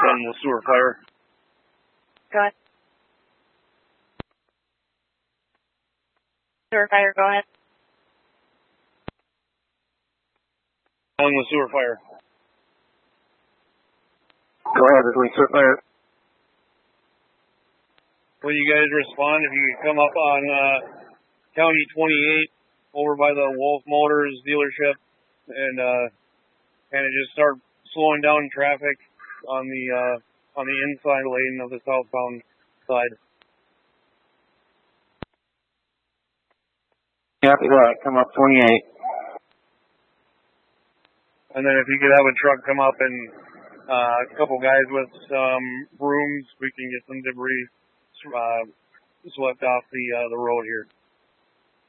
10 with sewer fire. Go ahead. Sewer fire, go ahead. Calling with sewer fire. Go ahead, this is sewer fire. Will you guys respond if you could come up on County 28 over by the Wolf Motors dealership and kind of just start slowing down traffic on the inside lane of the southbound side. Copy that. Come up 28. And then if you could have a truck come up and a couple guys with some brooms, we can get some debris swept off the road here.